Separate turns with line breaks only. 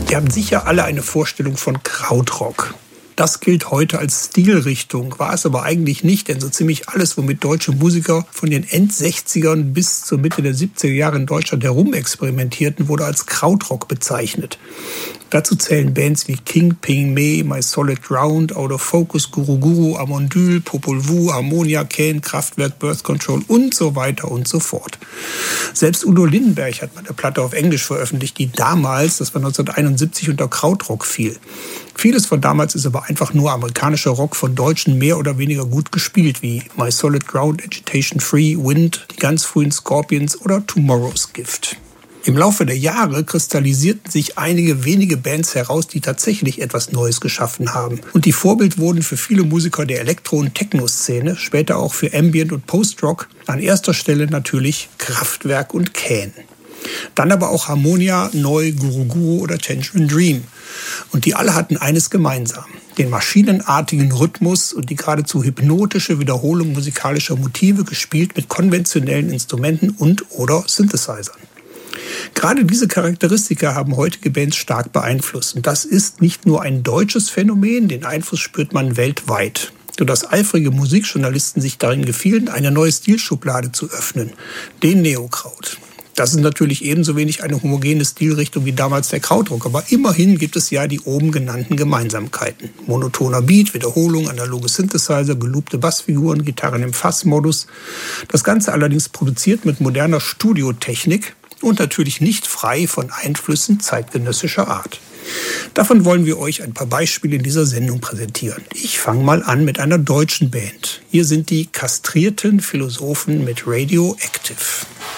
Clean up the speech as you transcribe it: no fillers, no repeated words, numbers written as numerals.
Wir haben sicher alle eine Vorstellung von Krautrock. Das gilt heute als Stilrichtung, war es aber eigentlich nicht, denn so ziemlich alles, womit deutsche Musiker von den End-60ern bis zur Mitte der 70er Jahre in Deutschland herumexperimentierten, wurde als Krautrock bezeichnet. Dazu zählen Bands wie King, Ping Meh, My Solid Ground, Out of Focus, Guru Guru, Amondyl, Popol Vuh, Harmonia, Kane, Kraftwerk, Birth Control und so weiter und so fort. Selbst Udo Lindenberg hat mal eine Platte auf Englisch veröffentlicht, die damals, das war 1971, unter Krautrock fiel. Vieles von damals ist aber einfach nur amerikanischer Rock von Deutschen mehr oder weniger gut gespielt, wie My Solid Ground, Agitation Free, Wind, die ganz frühen Scorpions oder Tomorrow's Gift. Im Laufe der Jahre kristallisierten sich einige wenige Bands heraus, die tatsächlich etwas Neues geschaffen haben. Und die Vorbild wurden für viele Musiker der Elektro- und Techno-Szene, später auch für Ambient- und Post-Rock, an erster Stelle natürlich Kraftwerk und Can. Dann aber auch Harmonia, Neu, Guru Guru oder Tangerine Dream. Und die alle hatten eines gemeinsam: den maschinenartigen Rhythmus und die geradezu hypnotische Wiederholung musikalischer Motive, gespielt mit konventionellen Instrumenten und oder Synthesizern. Gerade diese Charakteristika haben heutige Bands stark beeinflusst. Und das ist nicht nur ein deutsches Phänomen, den Einfluss spürt man weltweit. Sodass eifrige Musikjournalisten sich darin gefielen, eine neue Stilschublade zu öffnen, den Neokraut. Das ist natürlich ebenso wenig eine homogene Stilrichtung wie damals der Krautrock, aber immerhin gibt es ja die oben genannten Gemeinsamkeiten. Monotoner Beat, Wiederholung, analoge Synthesizer, geloopte Bassfiguren, Gitarren im Fassmodus. Das Ganze allerdings produziert mit moderner Studiotechnik und natürlich nicht frei von Einflüssen zeitgenössischer Art. Davon wollen wir euch ein paar Beispiele in dieser Sendung präsentieren. Ich fange mal an mit einer deutschen Band. Hier sind die kastrierten Philosophen mit Radioactive.